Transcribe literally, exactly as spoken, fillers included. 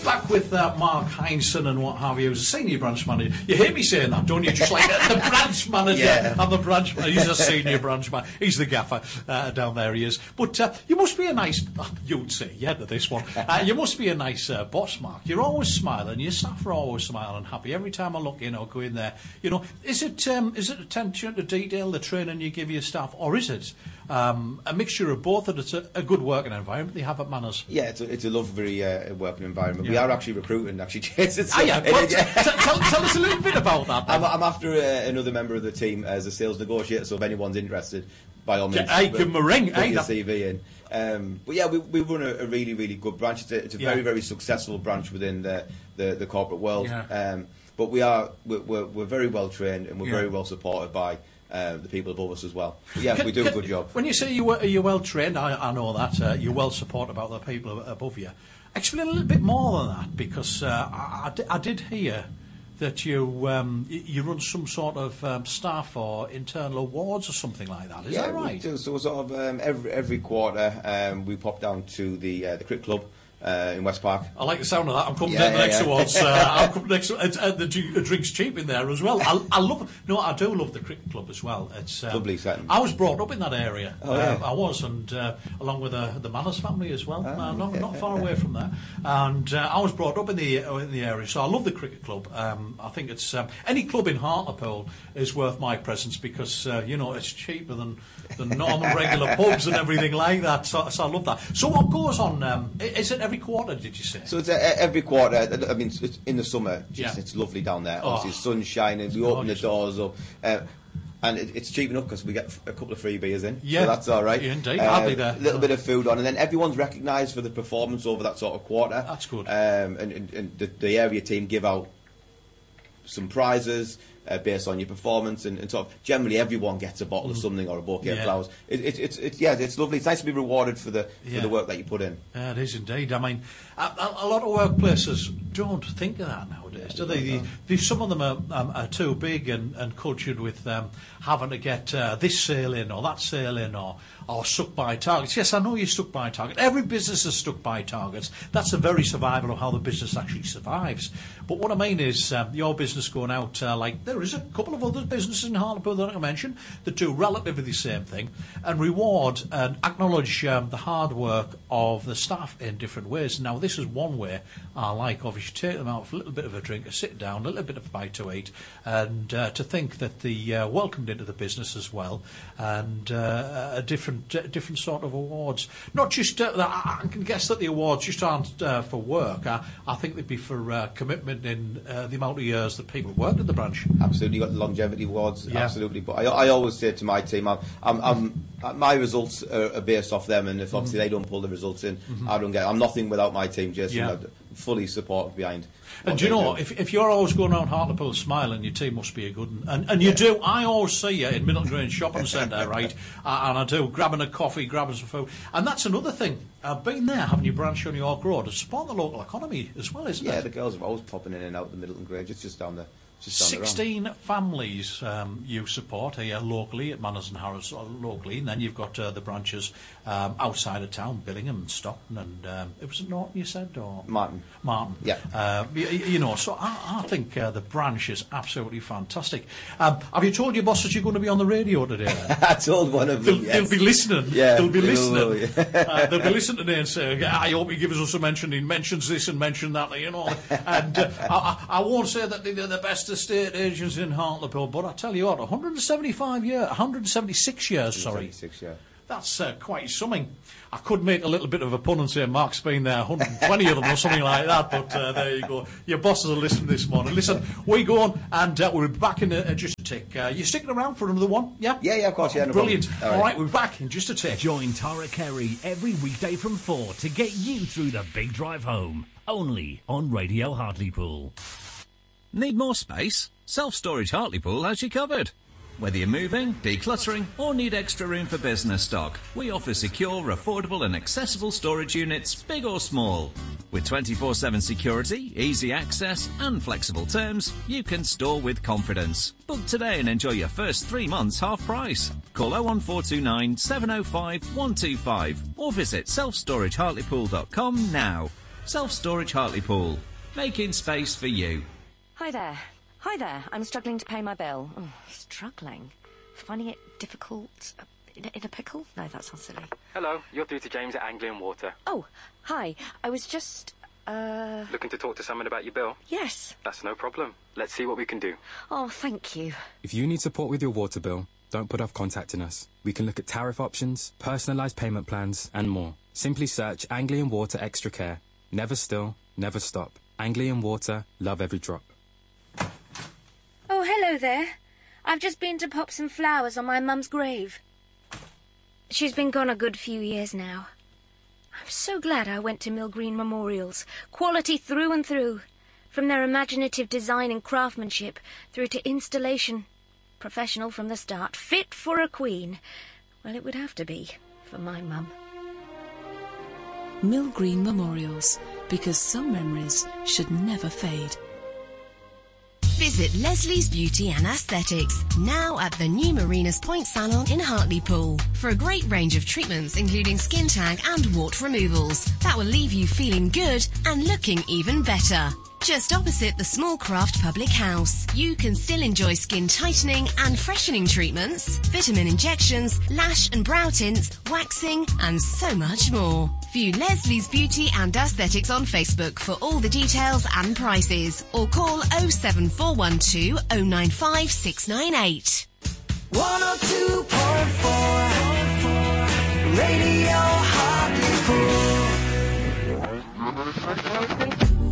back with uh, Mark Heinsohn and what have you as a senior branch manager. You hear me saying that, don't you? Just like uh, the branch manager. Yeah. I'm the branch manager. He's a senior branch manager. He's the gaffer uh, down there, he is. But uh, you must be a nice, oh, you'd say, yeah, to this one. Uh, you must be a nice uh, boss, Mark. You're always smiling. Your staff are always smiling and happy. Every time I look in or go in there, you know, is it um, is it attention to detail, the training you give your staff, or is it um, a mixture of both, that it's a, a good working environment they have at Manners? Yeah, it's a, it's a lovely uh, working environment. Yeah. We are actually recruiting, actually, Jason. Ah, yeah. Well, t- t- tell, tell us a little bit about that. I'm, I'm after uh, another member of the team as a sales negotiator, so if anyone's interested, by all means, I give him a ring. put Hey, your that- C V in. Um, but yeah, we, we run a, a really, really good branch. It's a, it's a Yeah. very, very successful branch within the, the, the corporate world. Yeah. Um, but we are we're, we're, we're very well trained and we're Yeah. very well supported by uh, the people above us as well. But yeah, Can- we do can- a good job. When you say you were, you're well trained, I, I know that uh, you're well supported about the people ab- above you. Explain a little bit more than that, because uh, I, I, di- I did hear that you um, y- you run some sort of um, staff or internal awards or something like that. Is yeah, that right? We do. So sort of um, every every quarter um, we pop down to the uh, the cricket club uh, in West Park. I like the sound of that. I'm coming Yeah, down the yeah, next yeah. awards. Uh, I'm coming next. Uh, uh, the, d- the drink's cheap in there as well. I, I love. No, I do love the cricket club as well. It's um, Lovely setting. I was brought up in that area. Oh, yeah. uh, I was, and uh, along with uh, the Manners family as well. Ah, uh, not, yeah, not yeah, far yeah. away from there. And uh, I was brought up in the uh, in the area, so I love the cricket club. Um, I think it's um, any club in Hartlepool is worth my presence, because uh, you know, it's cheaper than than normal regular pubs and everything like that. So, so I love that. So what goes on? Um, i- is it every quarter? Did you say? So it's uh, every quarter. I mean, it's in the summer. Just, Yeah. It's lovely down there. Oh. Obviously, the sun's shining. We open the gorgeous. doors up. Uh, And it, it's cheap enough because we get f- a couple of free beers in. Yeah. So that's all right. Yeah, indeed. I'll be there. A little bit of food on. And then everyone's recognised for the performance over that sort of quarter. That's good. Um, and and, and the, the area team give out some prizes uh, based on your performance. And, and sort of generally everyone gets a bottle of something or a bouquet Yeah. of flowers. It, it, it's, it's, yeah, it's lovely. It's nice to be rewarded for the, Yeah. for the work that you put in. Yeah, it is indeed. I mean, a, a, a lot of workplaces don't think of that nowadays, do they? The, the, some of them are, um, are too big and, and cultured with um, having to get uh, this sale in or that sale in, or, or stuck by targets. Yes, I know you're stuck by target. Every business is stuck by targets. That's the very survival of how the business actually survives. But what I mean is um, your business going out, uh, like there is a couple of other businesses in Hartlepool that I mentioned that do relatively the same thing, and reward and acknowledge um, the hard work of the staff in different ways. Now, this is one way I like. Obviously, take them out for a little bit of a drink, a sit down, a little bit of a bite to eat, and uh, to think that they uh, welcomed into the business as well, and uh, a different uh, different sort of awards. Not just uh, I I can guess that the awards just aren't uh, for work. I, I think they'd be for uh, commitment in uh, the amount of years that people worked at the branch. Absolutely, you got the longevity awards. Yeah. Absolutely, but I, I always say to my team, I'm, I'm, I'm, uh, my results are, are based off them, and if obviously they don't pull the results in, I don't get. I'm nothing without my team, Jason. Yeah. I'm fully supported behind. And what do you they know, if, if you're always going around Hartlepool smiling, your team must be a good one. And, and you Yeah. do. I always see you in Middle Grange Shopping Centre, right? Uh, and I do, grabbing a coffee, grabbing some food. And that's another thing. I've been there, having your branch on York Road, to support the local economy as well, isn't Yeah, it? the girls are always popping in and out of the Middleton Grange. It's just down the, just down the road. sixteen families um, you support here locally at Manners and Harrods, uh, locally, and then you've got uh, the branches um, outside of town, Billingham and Stockton, and um, it was Norton you said, or Martin. Martin. Yeah. Uh, you, you know, so I, I think uh, the branch is absolutely fantastic. Um, have you told your bosses you're going to be on the radio today? Then? I told one of They'll, them. Yes. they'll be listening. Yeah, they'll be they listening. will, yeah. uh, they'll be listening today and say, "I hope he gives us a mention. He mentions this and mention that." You know, and uh, I, I I won't say that they're the best estate agents in Hartlepool, but I tell you what, one hundred seventy-five years, one hundred seventy-six years. Sorry, Six, yeah. that's uh, quite something. I could make a little bit of a pun and say Mark's been there, one hundred twenty of them or something like that, but uh, there you go. Your bosses are listening this morning. Listen, we go on, and uh, we'll be back in a, uh, just a tick. Uh, you sticking around for another one? Yeah? Yeah, yeah, of course, yeah, no Brilliant. problem. All All right, right. we're back in just a tick. Join Tara Carey every weekday from four to get you through the big drive home. Only on Radio Hartlepool. Need more space? Self-Storage Hartlepool has you covered. Whether you're moving, decluttering, or need extra room for business stock, we offer secure, affordable and accessible storage units, big or small. With twenty-four seven security, easy access and flexible terms, you can store with confidence. Book today and enjoy your first three months half price. Call oh one four two nine, seven oh five, one two five or visit self storage hartlepool dot com now. Self-Storage Hartlepool, making space for you. Hi there. Hi there. I'm struggling to pay my bill. Oh, struggling? Finding it difficult? Uh, in, a, in a pickle? No, that sounds silly. Hello, you're through to James at Anglian Water. Oh, hi. I was just, uh... Looking to talk to someone about your bill? Yes. That's no problem. Let's see what we can do. Oh, thank you. If you need support with your water bill, don't put off contacting us. We can look at tariff options, personalised payment plans, and more. Simply search Anglian Water Extra Care. Never still, never stop. Anglian Water, love every drop. Oh, hello there. I've just been to pop some flowers on my mum's grave. She's been gone a good few years now. I'm so glad I went to Mill Green Memorials. Quality through and through. From their imaginative design and craftsmanship through to installation. Professional from the start. Fit for a queen. Well, it would have to be for my mum. Mill Green Memorials, because some memories should never fade. Visit Leslie's Beauty and Aesthetics, now at the new Marinas Point Salon in Hartlepool, for a great range of treatments including skin tag and wart removals that will leave you feeling good and looking even better. Just opposite the Small Craft Public House, you can still enjoy skin tightening and freshening treatments, vitamin injections, lash and brow tints, waxing, and so much more. View Leslie's Beauty and Aesthetics on Facebook for all the details and prices, or call oh seven four one two oh nine five six nine eight. one oh two point four Radio Hartlepool.